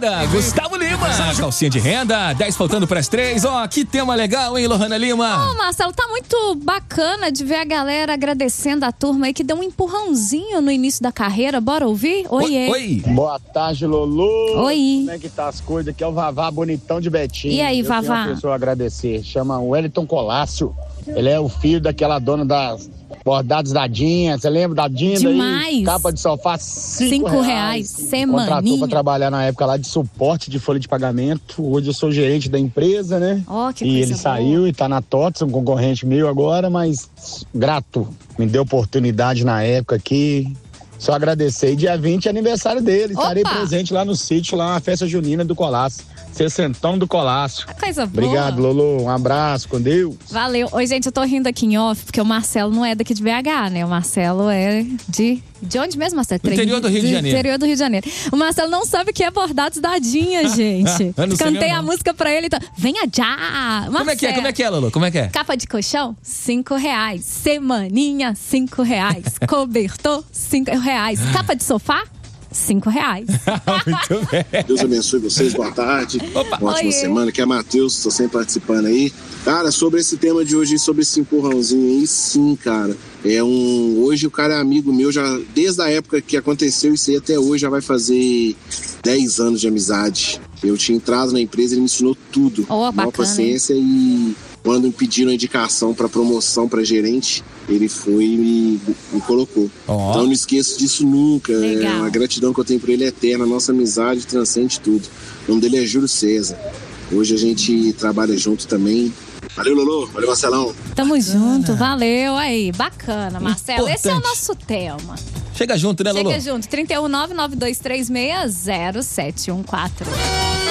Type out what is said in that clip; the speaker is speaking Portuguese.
moda, Gustavo Lima. Calcinha de renda, 10 faltando pras 3. Ó, que tema legal, hein, Lohana Lima? Ô, Marcelo, tá muito bacana de ver a galera agradecendo a turma aí que deu um empurrãozinho no início da carreira. Bora ouvir? Oi. Boa tarde, Lolo. Oi. Como é que tá as coisas? Aqui é o Vavá bonitão de Betinho. E aí, Eu Vavá? tenho uma pessoa a agradecer. Chama Wellington Colácio. Ele é o filho daquela dona das bordados da Dinha. Você lembra da Dinha? Demais. Daí? Capa de sofá, R$5. Semaninha. Contratou pra trabalhar na época lá de suporte de folha de pagamento. Hoje eu sou gerente da empresa, né? Ó, que e coisa ele boa. saiu e tá na TOTS, um concorrente meu agora, mas grato. Me deu oportunidade na época aqui. Só agradecer. E dia 20 é aniversário dele. Estarei presente lá no sítio, lá na festa junina do Colácio. 60º do Colácio. Coisa boa. Obrigado, Lolo. Um abraço, com Deus. Valeu. Oi, gente, eu tô rindo aqui em off, porque o Marcelo não é daqui de BH, né? O Marcelo é de onde mesmo, Marcelo? Do interior do Rio de Janeiro. Interior do Rio de Janeiro. O Marcelo não sabe o que é bordados da Dinha, gente. Eu não sei Cantei mesmo, a não. música pra ele, então. Venha já! Como é que é, Lolo? Como é que é? Capa de colchão, R$5. Semaninha, R$5. Cobertor, R$5. Capa de sofá, R$5. Muito bem. Deus abençoe vocês, boa tarde. Opa. Uma ótima Oiê. semana, aqui é Matheus, estou sempre participando aí. Cara, sobre esse tema de hoje, sobre esse empurrãozinho aí, sim, cara. Hoje o cara é amigo meu, já desde a época que aconteceu isso aí até hoje, já vai fazer 10 anos de amizade. Eu tinha entrado na empresa, ele me ensinou tudo. Oh, Maior bacana, paciência e quando me pediram indicação para promoção para gerente, ele foi e me colocou. Ó. Então eu não esqueço disso nunca. Legal. A gratidão que eu tenho por ele é eterna, a nossa amizade transcende tudo. O nome dele é Júlio César. Hoje a gente trabalha junto também. Valeu, Lolo. Valeu, Marcelão. Tamo junto, valeu. Aí, bacana, Marcelo. Esse é o Importante. nosso tema. Chega junto, né, Lolo? Chega junto, 31992360714.